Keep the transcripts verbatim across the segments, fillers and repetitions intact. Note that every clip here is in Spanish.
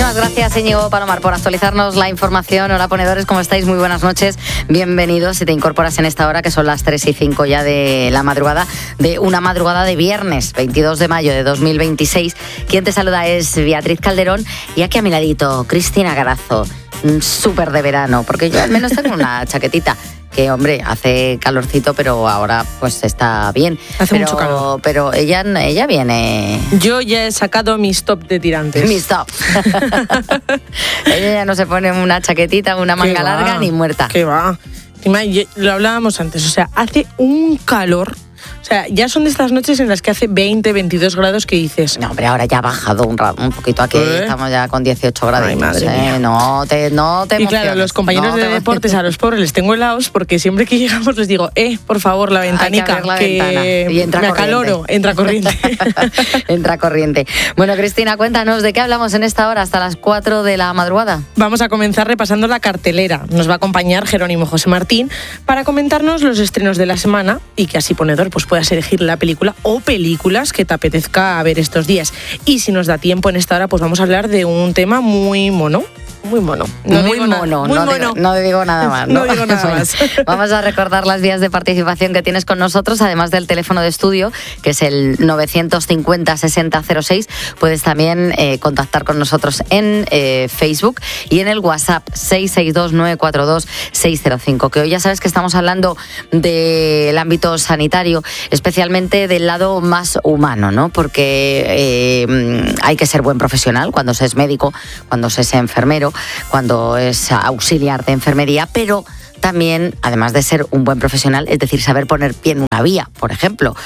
Muchísimas gracias, Íñigo Palomar, por actualizarnos la información. Hola, ponedores, ¿cómo estáis? Muy buenas noches. Bienvenidos si te incorporas en esta hora, que son las tres y cinco ya de la madrugada, de una madrugada de viernes, veintidós de mayo de dos mil veintiséis. Quien te saluda es Beatriz Calderón y aquí a mi ladito, Cristina Garazo, súper de verano, porque yo al menos tengo una chaquetita. Que, hombre, hace calorcito, pero ahora pues está bien. Hace pero, mucho calor. Pero ella, ella viene... Yo ya he sacado mis top de tirantes. Mis top. Ella ya no se pone una chaquetita, una manga larga, ni muerta. ¿Qué va? Lo hablábamos antes, o sea, hace un calor... O sea, ya son de estas noches en las que hace veinte, veintidós grados que dices... No, hombre, ahora ya ha bajado un, un poquito aquí, ¿Eh? Estamos ya con dieciocho grados. Ay, madre mía. Eh, no te, no te Y claro, los compañeros no de deportes, a los pobres les tengo helados porque siempre que llegamos les digo, eh, por favor, la ventanica, la que ventana. Y entra me corriente. acaloro, entra corriente. Entra corriente. Bueno, Cristina, cuéntanos, ¿de qué hablamos en esta hora hasta las cuatro de la madrugada? Vamos a comenzar repasando la cartelera. Nos va a acompañar Jerónimo José Martín para comentarnos los estrenos de la semana y que así, ponedor, pues puedas elegir la película o películas que te apetezca ver estos días. Y si nos da tiempo en esta hora, pues vamos a hablar de un tema muy mono. Muy mono. No muy mono. Muy no, mono. Digo, no digo nada más. No, no digo nada bueno, más. Vamos a recordar las vías de participación que tienes con nosotros, además del teléfono de estudio, que es el novecientos cincuenta, sesenta cero seis. Puedes también eh, contactar con nosotros en eh, Facebook y en el WhatsApp seis seis dos, nueve cuatro dos, seis cero cinco. Que hoy ya sabes que estamos hablando del ámbito sanitario, especialmente del lado más humano, ¿no? Porque eh, hay que ser buen profesional cuando se es médico, cuando se es enfermero, cuando es auxiliar de enfermería, pero también, además de ser un buen profesional, es decir, saber poner pie en una vía, por ejemplo,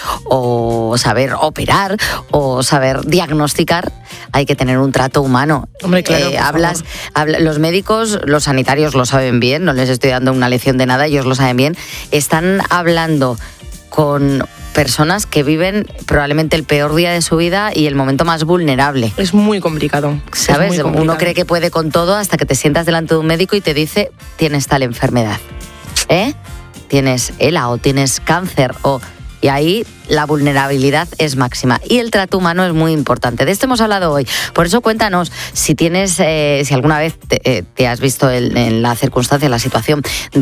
o saber operar, o saber diagnosticar, hay que tener un trato humano. Hombre, claro, eh, hablas, habla, los médicos, los sanitarios lo saben bien, no les estoy dando una lección de nada, ellos lo saben bien, están hablando con personas que viven probablemente el peor día de su vida y el momento más vulnerable. Es muy complicado. ¿Sabes? Muy complicado. Uno cree que puede con todo hasta que te sientas delante de un médico y te dice, tienes tal enfermedad, ¿eh? Tienes ELA o tienes cáncer o... Y ahí la vulnerabilidad es máxima y el trato humano es muy importante. De esto hemos hablado hoy. Por eso cuéntanos si tienes, eh, si alguna vez te, eh, te has visto en, en la circunstancia, en la situación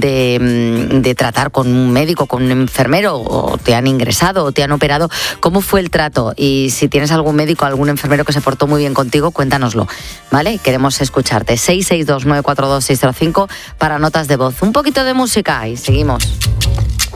de, de tratar con un médico, con un enfermero, o te han ingresado o te han operado. ¿Cómo fue el trato? Y si tienes algún médico, algún enfermero que se portó muy bien contigo, cuéntanoslo, ¿vale? Queremos escucharte. seis seis dos, nueve cuatro dos, seis cero cinco para notas de voz. Un poquito de música y seguimos.